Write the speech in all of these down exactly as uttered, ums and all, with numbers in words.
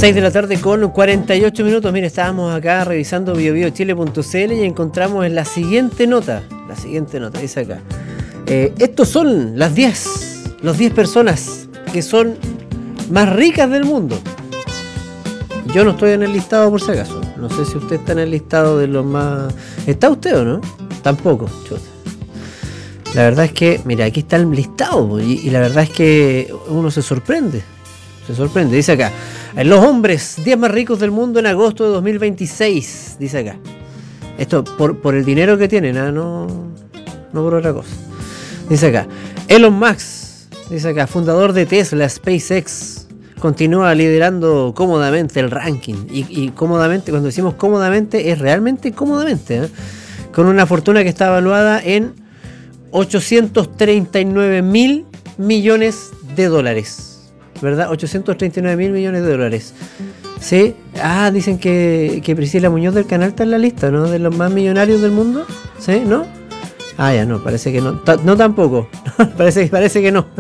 seis de la tarde con cuarenta y ocho minutos. Mire, estábamos acá revisando bio bio chile punto c l y encontramos en la siguiente nota, la siguiente nota, dice acá. Eh, estos son las diez, las diez personas que son más ricas del mundo. Yo no estoy en el listado por si acaso. No sé si usted está en el listado de los más... ¿Está usted o no? Tampoco, chuta. La verdad es que, mira, aquí está el listado y, y la verdad es que uno se sorprende. Se sorprende, dice acá. Los hombres diez más ricos del mundo en agosto de dos mil veintiséis, dice acá. Esto por, por el dinero que tienen, ¿eh? no, no por otra cosa. Dice acá. Elon Musk, dice acá, fundador de Tesla, SpaceX, continúa liderando cómodamente el ranking. Y, y cómodamente, cuando decimos cómodamente, es realmente cómodamente, ¿eh? Con una fortuna que está evaluada en ochocientos treinta y nueve mil millones de dólares. ¿Verdad? ochocientos treinta y nueve mil millones de dólares. ¿Sí? Ah, dicen que, que Priscila Muñoz del canal está en la lista, ¿no? De los más millonarios del mundo. ¿Sí? ¿No? Ah, ya, no, parece que no. Ta- no tampoco. parece, parece que no.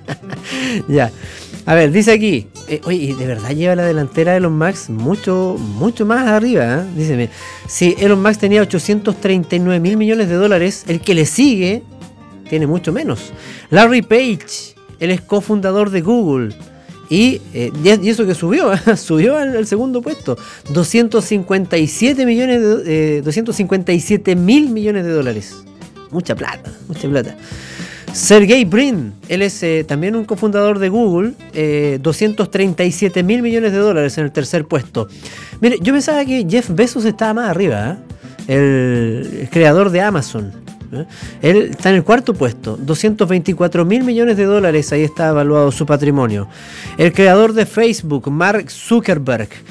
Ya. A ver, dice aquí. Eh, oye, y de verdad lleva la delantera de Elon Musk mucho, mucho más arriba, ¿eh? Díceme. Si Elon Musk tenía ochocientos treinta y nueve mil millones de dólares, el que le sigue tiene mucho menos. Larry Page, él es cofundador de Google. Y, eh, y eso que subió, ¿eh? subió al, al segundo puesto. doscientos cincuenta y siete millones de, eh, doscientos cincuenta y siete mil millones de dólares. Mucha plata, mucha plata. Sergey Brin, él es eh, también un cofundador de Google, eh, doscientos treinta y siete mil millones de dólares en el tercer puesto. Mire, yo pensaba que Jeff Bezos estaba más arriba, ¿eh? el, el creador de Amazon. ¿Eh? Él está en el cuarto puesto, doscientos veinticuatro mil millones de dólares, ahí está evaluado su patrimonio. El creador de Facebook, Mark Zuckerberg,